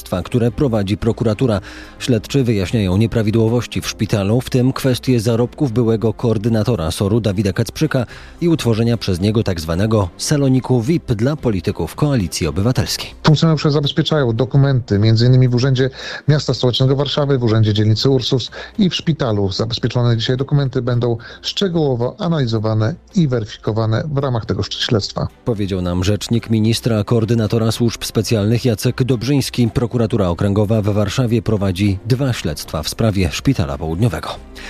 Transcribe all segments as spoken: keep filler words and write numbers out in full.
śledztwa, które prowadzi prokuratura. Śledczy wyjaśniają nieprawidłowości w szpitalu, w tym kwestie zarobków byłego koordynatora soru Dawida Kacprzyka i utworzenia przez niego tzw. saloniku V I P dla polityków Koalicji Obywatelskiej. Funkcjonariusze zabezpieczają dokumenty, między innymi w Urzędzie Miasta Stołecznego Warszawy, w Urzędzie Dzielnicy Ursus i w szpitalu. Zabezpieczone dzisiaj dokumenty będą szczegółowo analizowane i weryfikowane w ramach tego śledztwa. Powiedział nam rzecznik ministra koordynatora służb specjalnych Jacek Dobrzyński. Prokuratura Okręgowa w Warszawie prowadzi dwa śledztwa w sprawie Szpitala Południowego.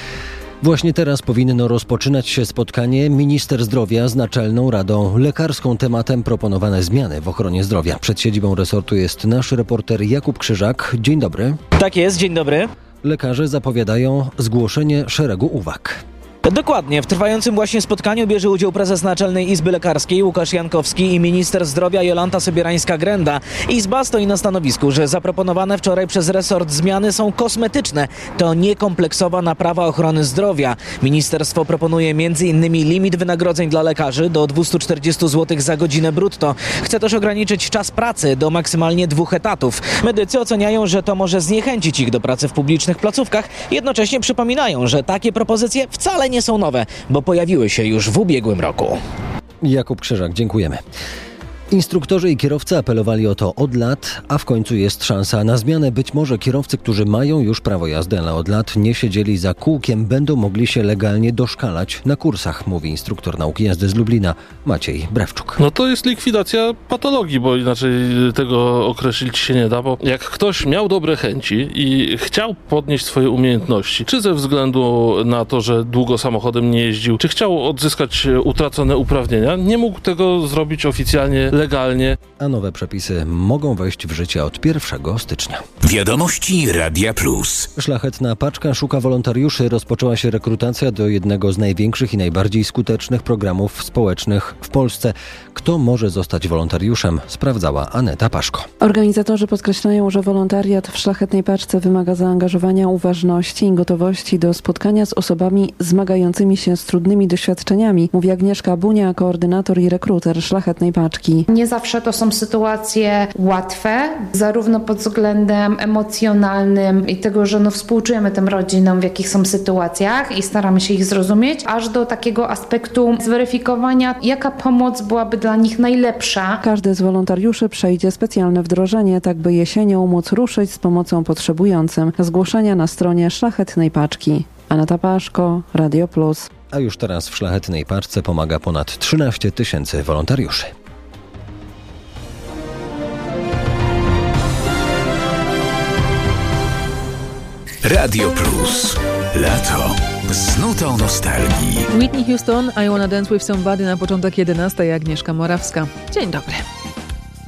Właśnie teraz powinno rozpoczynać się spotkanie minister zdrowia z Naczelną Radą Lekarską tematem proponowane zmiany w ochronie zdrowia. Przed siedzibą resortu jest nasz reporter Jakub Krzyżak. Dzień dobry. Tak jest, dzień dobry. Lekarze zapowiadają zgłoszenie szeregu uwag. Dokładnie. W trwającym właśnie spotkaniu bierze udział prezes Naczelnej Izby Lekarskiej Łukasz Jankowski i minister zdrowia Jolanta Sobierańska-Grenda. Izba stoi na stanowisku, że zaproponowane wczoraj przez resort zmiany są kosmetyczne. To niekompleksowa naprawa ochrony zdrowia. Ministerstwo proponuje m.in. limit wynagrodzeń dla lekarzy do dwieście czterdzieści złotych za godzinę brutto. Chce też ograniczyć czas pracy do maksymalnie dwóch etatów. Medycy oceniają, że to może zniechęcić ich do pracy w publicznych placówkach. Jednocześnie przypominają, że takie propozycje wcale nie nie są nowe, bo pojawiły się już w ubiegłym roku. Jakub Krzyżak, dziękujemy. Instruktorzy i kierowcy apelowali o to od lat, a w końcu jest szansa na zmianę. Być może kierowcy, którzy mają już prawo jazdy, ale od lat nie siedzieli za kółkiem, będą mogli się legalnie doszkalać na kursach, mówi instruktor nauki jazdy z Lublina Maciej Brewczuk. No to jest likwidacja patologii, bo inaczej tego określić się nie da, bo jak ktoś miał dobre chęci i chciał podnieść swoje umiejętności, czy ze względu na to, że długo samochodem nie jeździł, czy chciał odzyskać utracone uprawnienia, nie mógł tego zrobić oficjalnie legalnie. A nowe przepisy mogą wejść w życie od pierwszego stycznia. Wiadomości Radia Plus. Szlachetna Paczka szuka wolontariuszy. Rozpoczęła się rekrutacja do jednego z największych i najbardziej skutecznych programów społecznych w Polsce. Kto może zostać wolontariuszem? Sprawdzała Aneta Paszko. Organizatorzy podkreślają, że wolontariat w Szlachetnej Paczce wymaga zaangażowania, uważności i gotowości do spotkania z osobami zmagającymi się z trudnymi doświadczeniami, mówi Agnieszka Bunia, koordynator i rekruter Szlachetnej Paczki. Nie zawsze to są sytuacje łatwe, zarówno pod względem emocjonalnym i tego, że no współczujemy tym rodzinom, w jakich są sytuacjach i staramy się ich zrozumieć, aż do takiego aspektu zweryfikowania, jaka pomoc byłaby dla nich najlepsza. Każdy z wolontariuszy przejdzie specjalne wdrożenie, tak by jesienią móc ruszyć z pomocą potrzebującym. Zgłoszenia na stronie Szlachetnej Paczki. Aneta Paszko, Radio Plus. A już teraz w Szlachetnej Paczce pomaga ponad trzynaście tysięcy wolontariuszy. Radio Plus. Lato. Z nutą nostalgii. Whitney Houston, I Wanna Dance With Somebody na początek jedenastej. Agnieszka Morawska. Dzień dobry.